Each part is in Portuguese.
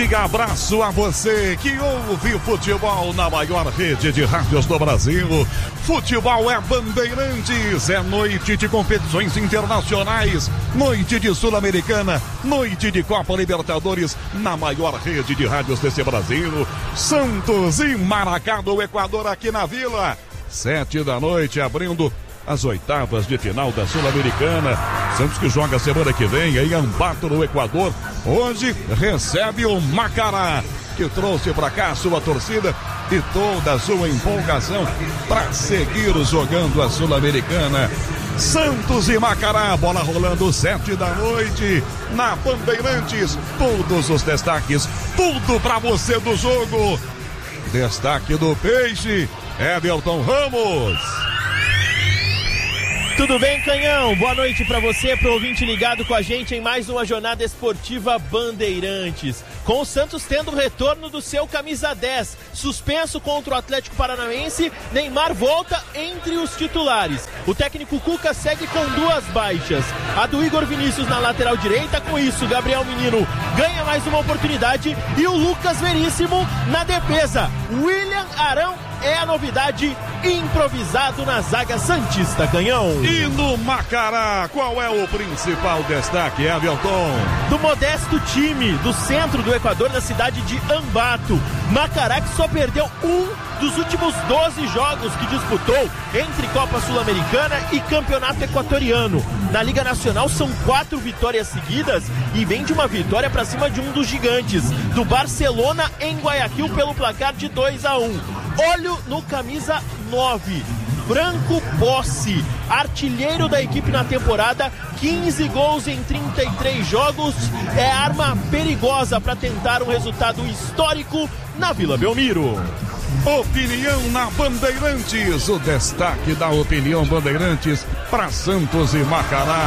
grande abraço a você que ouve futebol na maior rede de rádios do Brasil. Futebol é Bandeirantes, é noite de competições internacionais, noite de Sul-Americana, noite de Copa Libertadores na maior rede de rádios desse Brasil. Santos e Maracá do Equador aqui na Vila. 7 da noite, abrindo as oitavas de final da Sul-Americana. Santos que joga semana que vem em Ambato, no Equador. Hoje recebe o Macará, que trouxe para cá a sua torcida e toda a sua empolgação para seguir jogando a Sul-Americana. Santos e Macará, bola rolando 7 da noite na Bandeirantes. Todos os destaques, tudo para você do jogo. Destaque do Peixe, Everton Ramos. Tudo bem, Canhão? Boa noite para você, pro ouvinte ligado com a gente em mais uma jornada esportiva Bandeirantes. Com o Santos tendo o retorno do seu camisa 10, suspenso contra o Atlético Paranaense, Neymar volta entre os titulares. O técnico Cuca segue com 2 baixas. A do Igor Vinícius na lateral direita, com isso Gabriel Menino ganha mais uma oportunidade e o Lucas Veríssimo na defesa. William Arão é a novidade, improvisado na zaga santista, Canhão. E no Macará, qual é o principal destaque, Everton? Do modesto time do centro do Equador, na cidade de Ambato. Macará que só perdeu um dos últimos 12 jogos que disputou entre Copa Sul-Americana e Campeonato Equatoriano. Na Liga Nacional são 4 vitórias seguidas e vem de uma vitória para cima de um dos gigantes, do Barcelona em Guayaquil, pelo placar de 2-1. Olho no camisa 9, Franco Bossi, artilheiro da equipe na temporada, 15 gols em 33 jogos, é arma perigosa para tentar um resultado histórico na Vila Belmiro. Opinião na Bandeirantes, o destaque da Opinião Bandeirantes para Santos e Macará.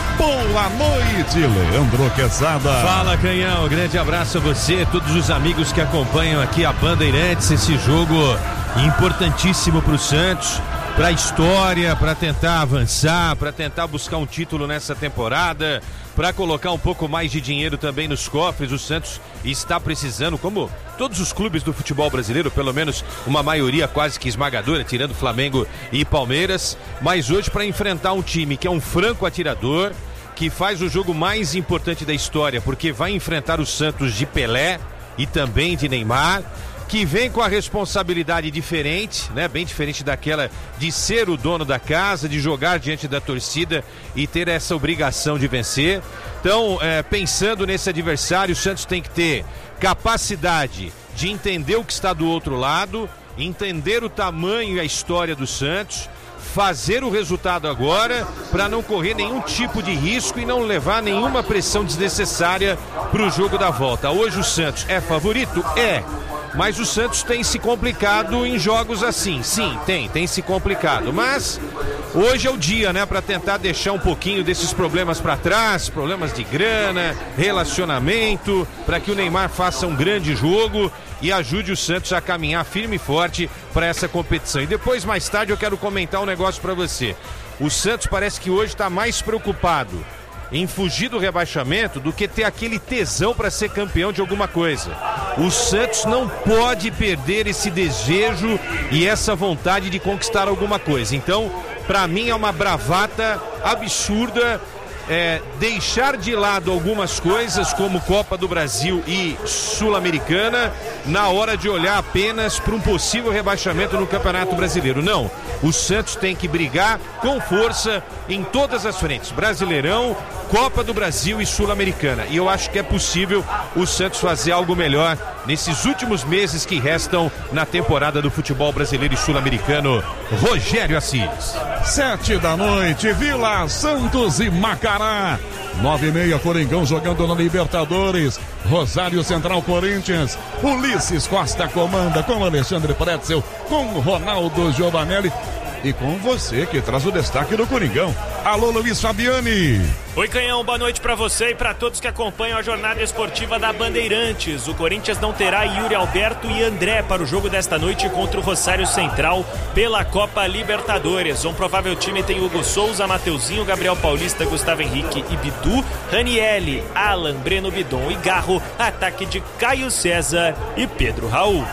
Boa noite, Leandro Quezada. Fala, Canhão, grande abraço a você, todos os amigos que acompanham aqui a Bandeirantes, esse jogo importantíssimo para o Santos, para a história, para tentar avançar, para tentar buscar um título nessa temporada, para colocar um pouco mais de dinheiro também nos cofres. O Santos está precisando, como todos os clubes do futebol brasileiro, pelo menos uma maioria quase que esmagadora, tirando Flamengo e Palmeiras, mas hoje para enfrentar um time que é um franco atirador, que faz o jogo mais importante da história, porque vai enfrentar o Santos de Pelé e também de Neymar, que vem com a responsabilidade diferente, né? Bem diferente daquela de ser o dono da casa, de jogar diante da torcida e ter essa obrigação de vencer. Então, pensando nesse adversário, o Santos tem que ter capacidade de entender o que está do outro lado, entender o tamanho e a história do Santos, fazer o resultado agora para não correr nenhum tipo de risco e não levar nenhuma pressão desnecessária para o jogo da volta. Hoje o Santos é favorito? É. Mas o Santos tem se complicado em jogos assim. Sim, tem se complicado. Mas hoje é o dia, né, para tentar deixar um pouquinho desses problemas para trás, problemas de grana, relacionamento, para que o Neymar faça um grande jogo e ajude o Santos a caminhar firme e forte para essa competição. E depois, mais tarde, eu quero comentar um negócio para você. O Santos parece que hoje está mais preocupado em fugir do rebaixamento do que ter aquele tesão para ser campeão de alguma coisa. O Santos não pode perder esse desejo e essa vontade de conquistar alguma coisa. Então, para mim é uma bravata absurda deixar de lado algumas coisas como Copa do Brasil e Sul-Americana na hora de olhar apenas para um possível rebaixamento no Campeonato Brasileiro. Não, o Santos tem que brigar com força em todas as frentes, Brasileirão, Copa do Brasil e Sul-Americana, e eu acho que é possível o Santos fazer algo melhor nesses últimos meses que restam na temporada do futebol brasileiro e sul-americano. Rogério Assis. 7 da noite, Vila, Santos e Macará. 9h30, Coringão jogando na Libertadores. Rosário Central, Corinthians. Ulisses Costa comanda com Alexandre Pretzel, com Ronaldo Giovanelli. e com você que traz o destaque do Coringão. Alô, Luiz Fabiani. Oi, Canhão, boa noite pra você e pra todos que acompanham a jornada esportiva da Bandeirantes. O Corinthians não terá Yuri Alberto e André para o jogo desta noite contra o Rosário Central pela Copa Libertadores. Um provável time tem Hugo Souza, Mateuzinho, Gabriel Paulista, Gustavo Henrique e Bidu, Ranielli, Alan, Breno Bidon e Garro, ataque de Caio César e Pedro Raul.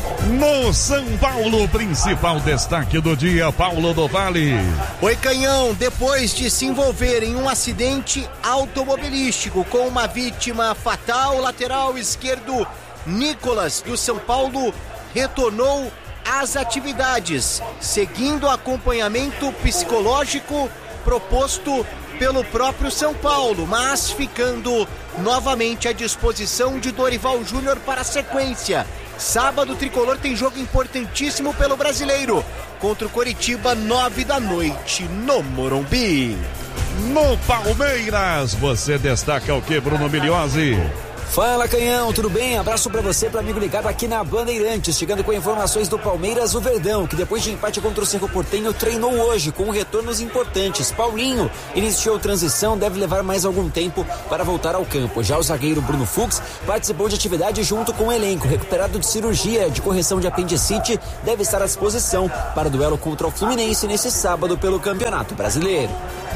No São Paulo, principal destaque do dia, Paulo do Vale. Oi, Canhão, depois de se envolver em um acidente automobilístico com uma vítima fatal, o lateral esquerdo Nicolas do São Paulo retornou às atividades, seguindo o acompanhamento psicológico proposto pelo próprio São Paulo, mas ficando novamente à disposição de Dorival Júnior para a sequência. Sábado, o Tricolor tem jogo importantíssimo pelo Brasileiro, contra o Coritiba, 9 da noite, no Morumbi. No Palmeiras, você destaca o que, Bruno Miliozzi? Fala, Canhão, tudo bem? Abraço pra você, pra amigo ligado aqui na Bandeirantes, chegando com informações do Palmeiras, o Verdão, que depois de empate contra o Cerro Porteño, treinou hoje com retornos importantes. Paulinho iniciou transição, deve levar mais algum tempo para voltar ao campo. Já o zagueiro Bruno Fux participou de atividade junto com o elenco, recuperado de cirurgia de correção de apendicite, deve estar à disposição para o duelo contra o Fluminense nesse sábado pelo Campeonato Brasileiro.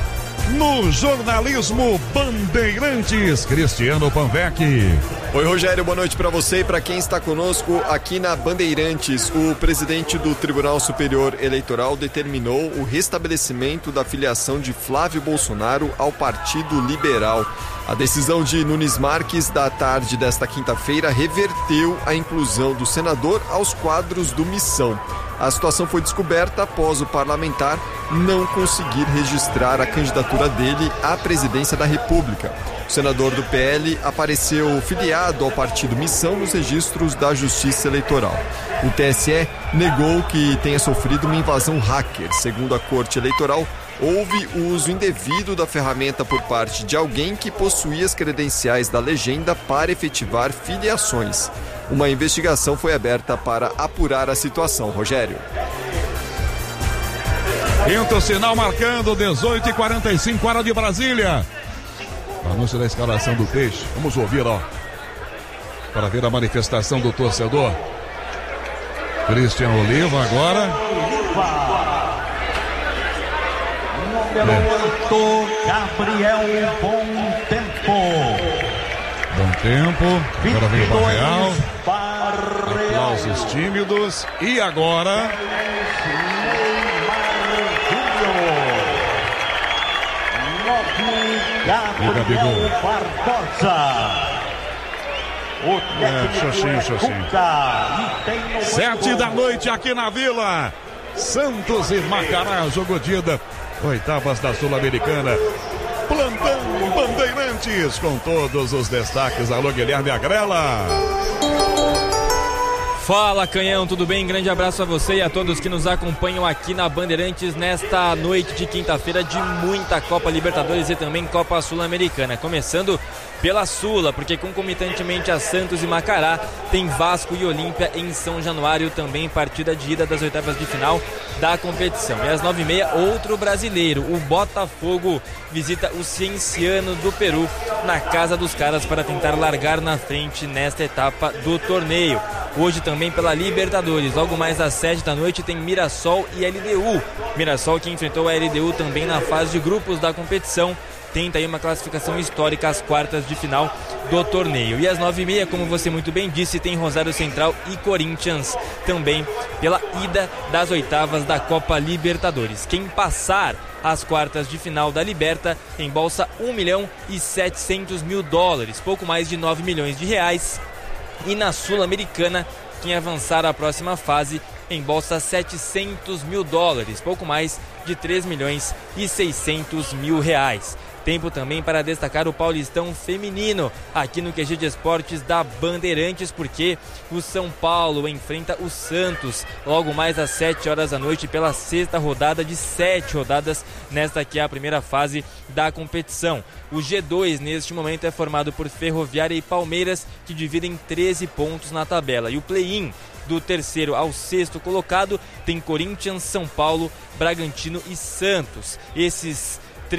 No jornalismo Bandeirantes, Cristiano Panvec. Oi, Rogério, boa noite para você e para quem está conosco aqui na Bandeirantes. O presidente do Tribunal Superior Eleitoral determinou o restabelecimento da filiação de Flávio Bolsonaro ao Partido Liberal. A decisão de Nunes Marques da tarde desta quinta-feira reverteu a inclusão do senador aos quadros do Missão. A situação foi descoberta após o parlamentar não conseguir registrar a candidatura dele à presidência da República. O senador do PL apareceu filiado ao partido Missão nos registros da Justiça Eleitoral. O TSE negou que tenha sofrido uma invasão hacker. Segundo a Corte Eleitoral, houve o uso indevido da ferramenta por parte de alguém que possuía as credenciais da legenda para efetivar filiações. Uma investigação foi aberta para apurar a situação, Rogério. Quinto sinal marcando 18h45, hora de Brasília. Anúncio da escalação do Peixe. Vamos ouvir, ó. Para ver a manifestação do torcedor. Christian Oliva agora. Número 8, Gabriel Bom Tempo. Bom tempo. Agora vem o Real. Aplausos tímidos. E agora... Gabriel Barbosa. O técnico Xoxinho. 7 da noite aqui na Vila. Santos e Macará, jogo de ida. Oitavas da Sul-Americana. Plantão Bandeirantes com todos os destaques. Alô, Guilherme Agrela. Fala, Canhão, tudo bem? Grande abraço a você e a todos que nos acompanham aqui na Bandeirantes nesta noite de quinta-feira de muita Copa Libertadores e também Copa Sul-Americana. Começando pela Sula, porque concomitantemente a Santos e Macará tem Vasco e Olímpia em São Januário, também partida de ida das oitavas de final da competição. E às 9h30, outro brasileiro, o Botafogo visita o Cienciano do Peru na casa dos caras para tentar largar na frente nesta etapa do torneio. Hoje também pela Libertadores, logo mais às 7 da noite tem Mirassol e LDU. Mirassol que enfrentou a LDU também na fase de grupos da competição. Tenta aí uma classificação histórica às quartas de final do torneio. E às 9h30, como você muito bem disse, tem Rosário Central e Corinthians também pela ida das oitavas da Copa Libertadores. Quem passar às quartas de final da Liberta embolsa $1.700.000, pouco mais de 9 milhões de reais. E na Sul-Americana, quem avançar à próxima fase embolsa $700.000, pouco mais de 3.600.000. Tempo também para destacar o Paulistão feminino aqui no QG de Esportes da Bandeirantes, porque o São Paulo enfrenta o Santos logo mais às 7 horas da noite pela 6ª rodada de 7 rodadas nesta aqui é a primeira fase da competição. O G2 neste momento é formado por Ferroviária e Palmeiras, que dividem 13 pontos na tabela, e o play-in do 3º ao 6º colocado tem Corinthians, São Paulo, Bragantino e Santos. Esses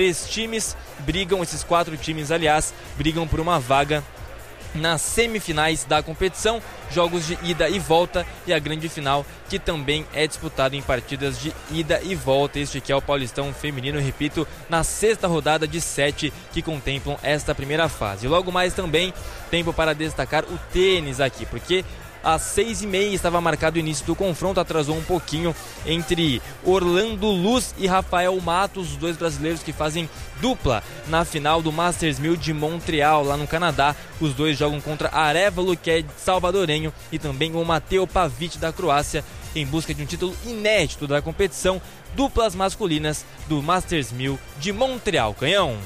4 times, aliás, brigam por uma vaga nas semifinais da competição, jogos de ida e volta, e a grande final, que também é disputada em partidas de ida e volta. Este aqui é o Paulistão feminino, repito, na 6ª rodada de 7 que contemplam esta primeira fase. Logo mais também, tempo para destacar o tênis aqui, porque às 6h30 estava marcado o início do confronto, atrasou um pouquinho, entre Orlando Luz e Rafael Matos, os dois brasileiros que fazem dupla na final do Masters 1000 de Montreal, lá no Canadá. Os dois jogam contra Arévalo, que é salvadorenho, e também o Mateo Pavic, da Croácia, em busca de um título inédito da competição, duplas masculinas do Masters 1000 de Montreal. Canhão.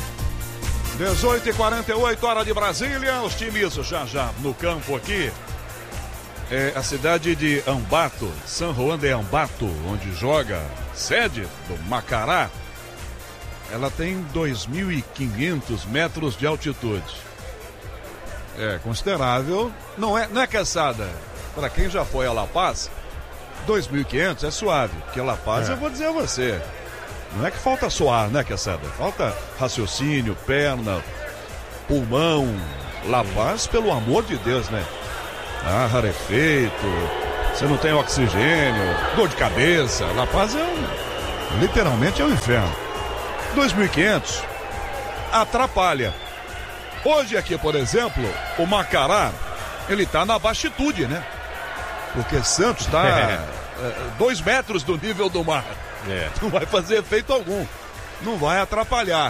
18h48, hora de Brasília, os times já no campo aqui. É a cidade de Ambato, San Juan de Ambato, onde joga sede do Macará. Ela tem 2.500 metros de altitude. É considerável, não é caçada. Para quem já foi a La Paz, 2.500 é suave, porque La Paz eu vou dizer a você, não é que falta suar, né, caçada? Falta raciocínio, perna, pulmão. La Paz, pelo amor de Deus, né? Rarefeito, você não tem oxigênio, dor de cabeça. La Paz literalmente é um inferno. 2.500 atrapalha. Hoje aqui, por exemplo, o Macará, ele tá na baixitude, né? Porque Santos tá 2 metros do nível do mar. Não vai fazer efeito algum, não vai atrapalhar.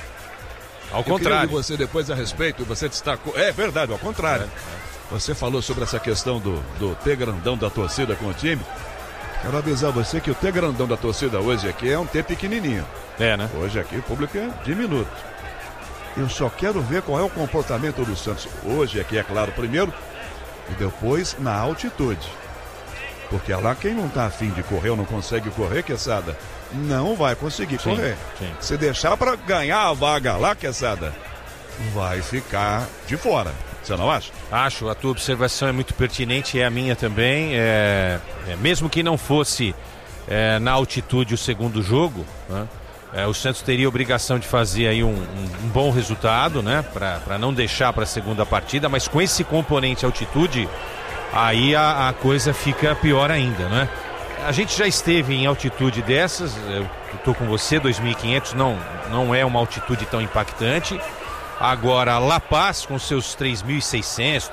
Ao contrário. Eu você depois a respeito, você destacou. É verdade, ao contrário. Você falou sobre essa questão do T grandão da torcida com o time. Quero avisar você que o T grandão da torcida hoje aqui é um T pequenininho. Né? Hoje aqui o público é diminuto. Eu só quero ver qual é o comportamento do Santos hoje aqui, é claro, primeiro, e depois na altitude. Porque lá quem não tá afim de correr ou não consegue correr, Quesada, não vai conseguir correr. Sim. Se deixar para ganhar a vaga lá, Quesada, vai ficar de fora. Você não acha? Acho, a tua observação é muito pertinente, é a minha também. Mesmo que não fosse na altitude o segundo jogo, né, o Santos teria a obrigação de fazer aí um bom resultado, né, para não deixar para a segunda partida, mas com esse componente altitude, aí a coisa fica pior ainda, né? A gente já esteve em altitude dessas, eu estou com você, 2.500 não é uma altitude tão impactante. Agora, La Paz, com seus 3.600,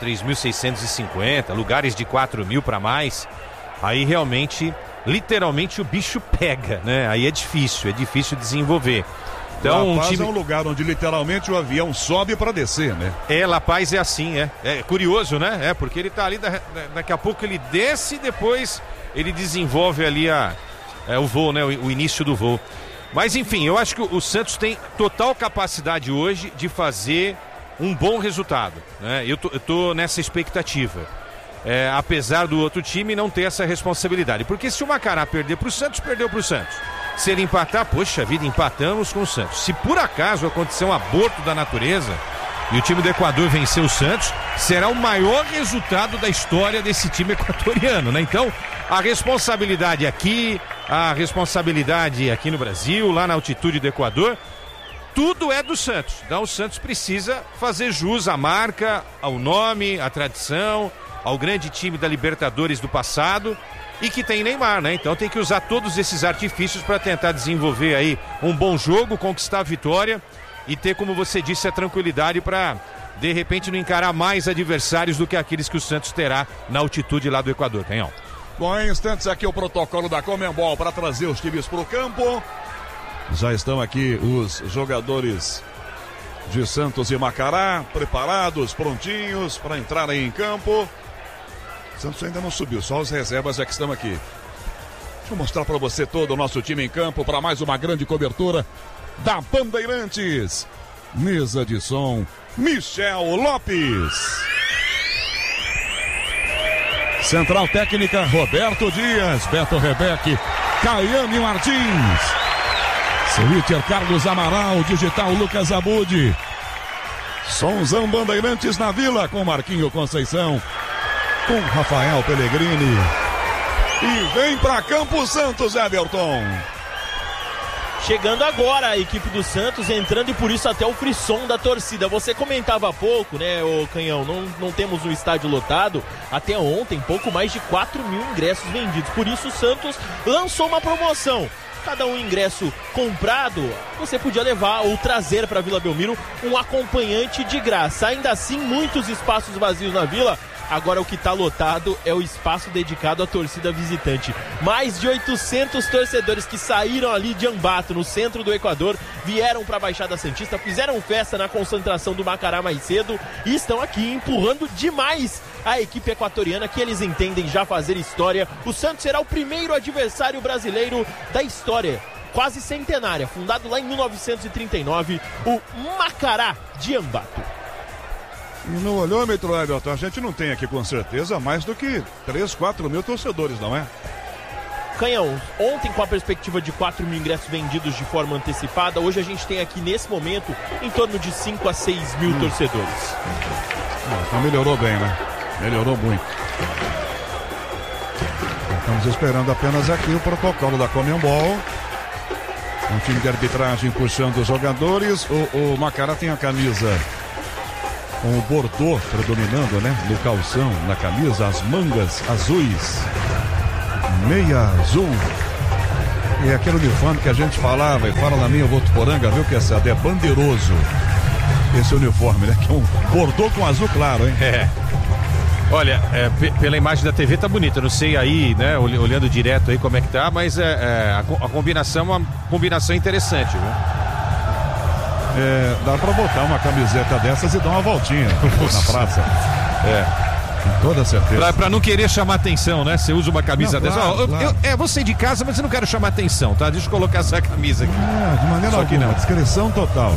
3.650, lugares de 4.000 para mais, aí realmente, literalmente, o bicho pega, né? Aí é difícil desenvolver. Então, La Paz é um lugar onde literalmente o avião sobe para descer, né? La Paz é assim, é curioso, né? Porque ele tá ali, daqui a pouco ele desce e depois ele desenvolve ali o voo, né? O início do voo. Mas enfim, eu acho que o Santos tem total capacidade hoje de fazer um bom resultado, né? Eu tô nessa expectativa, apesar do outro time não ter essa responsabilidade, porque se o Macará perder pro Santos, perdeu pro Santos. Se ele empatar, poxa vida, empatamos com o Santos. Se por acaso acontecer um aborto da natureza e o time do Equador vencer o Santos, será o maior resultado da história desse time equatoriano, né? Então, a responsabilidade aqui, a responsabilidade aqui no Brasil, lá na altitude do Equador, tudo é do Santos. Então o Santos precisa fazer jus à marca, ao nome, à tradição, ao grande time da Libertadores do passado e que tem Neymar, né? Então tem que usar todos esses artifícios para tentar desenvolver aí um bom jogo, conquistar a vitória e ter, como você disse, a tranquilidade para, de repente, não encarar mais adversários do que aqueles que o Santos terá na altitude lá do Equador, Canhão. Bom, em instantes aqui o protocolo da Conmebol para trazer os times para o campo. Já estão aqui os jogadores de Santos e Macará preparados, prontinhos para entrarem em campo. Santos ainda não subiu, só as reservas já que estão aqui. Deixa eu mostrar para você todo o nosso time em campo para mais uma grande cobertura da Bandeirantes. Mesa de som, Michel Lopes. Central técnica, Roberto Dias, Beto Rebeque, Caiane Martins. Switcher Carlos Amaral, digital Lucas Abud. Sonzão Bandeirantes na Vila com Marquinho Conceição, com Rafael Pellegrini. E vem pra Campo Santos, Everton. Chegando agora a equipe do Santos, entrando e por isso até o frisson da torcida. Você comentava há pouco, né, ô Canhão, não temos o estádio lotado. Até ontem, pouco mais de 4 mil ingressos vendidos. Por isso o Santos lançou uma promoção. Cada um ingresso comprado, você podia levar ou trazer para Vila Belmiro um acompanhante de graça. Ainda assim, muitos espaços vazios na Vila. Agora o que está lotado é o espaço dedicado à torcida visitante. Mais de 800 torcedores que saíram ali de Ambato, no centro do Equador, vieram para a Baixada Santista, fizeram festa na concentração do Macará mais cedo e estão aqui empurrando demais a equipe equatoriana, que eles entendem já fazer história. O Santos será o primeiro adversário brasileiro da história, quase centenária, fundado lá em 1939, o Macará de Ambato. No olhômetro, Everton, a gente não tem aqui com certeza mais do que 3, 4 mil torcedores, não é? Canhão, ontem com a perspectiva de 4 mil ingressos vendidos de forma antecipada, hoje a gente tem aqui nesse momento em torno de 5 a 6 mil torcedores. Então melhorou bem, né? Melhorou muito. Estamos esperando apenas aqui o protocolo da Conmebol. Um time de arbitragem puxando os jogadores. O Macará tem a camisa com o bordô predominando, né? No calção, na camisa, as mangas azuis, meia azul. E aquele uniforme que a gente falava e fala na minha Votuporanga, viu que essa é bandeiroso. Esse uniforme, né? Que é um bordô com azul claro, hein? É. Olha, pela imagem da TV tá bonita, não sei aí, né? Olhando direto aí como é que tá, mas a combinação é uma combinação interessante, viu? Dá pra botar uma camiseta dessas e dar uma voltinha na praça. Com toda certeza. Pra não querer chamar atenção, né? Você usa uma camisa dessa. Claro, claro. Vou sair de casa, mas eu não quero chamar atenção, tá? Deixa eu colocar essa camisa aqui. De maneira alguma, discrição total.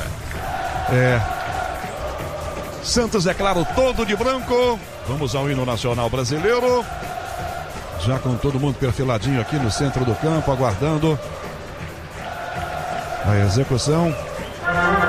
Santos, é claro, todo de branco. Vamos ao hino nacional brasileiro. Já com todo mundo perfiladinho aqui no centro do campo, aguardando a execução.